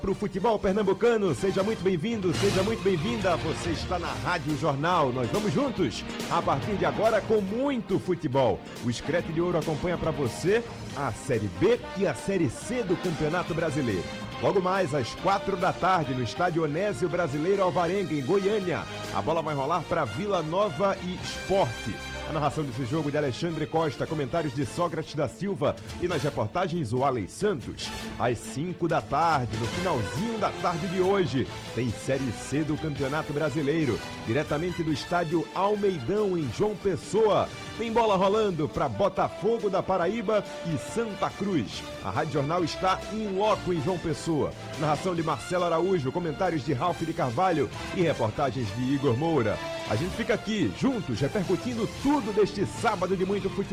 Pro futebol pernambucano, seja muito bem-vindo, seja muito bem-vinda. Você está na Rádio Jornal. Nós vamos juntos, a partir de agora, com muito futebol. O Screte de Ouro acompanha para você a Série B e a Série C do Campeonato Brasileiro. Logo mais, às 4 da tarde, no estádio Onésio Brasileiro Alvarenga, em Goiânia. A bola vai rolar para Vila Nova e Sport. A narração desse jogo de Alexandre Costa, comentários de Sócrates da Silva e nas reportagens o Alex Santos. Às 5 da tarde, no finalzinho da tarde de hoje, tem Série C do Campeonato Brasileiro, diretamente do estádio Almeidão, em João Pessoa. Tem bola rolando para Botafogo da Paraíba e Santa Cruz. A Rádio Jornal está em loco em João Pessoa. Narração de Marcelo Araújo, comentários de Ralf de Carvalho e reportagens de Igor Moura. A gente fica aqui, juntos, repercutindo tudo deste sábado de muito futebol.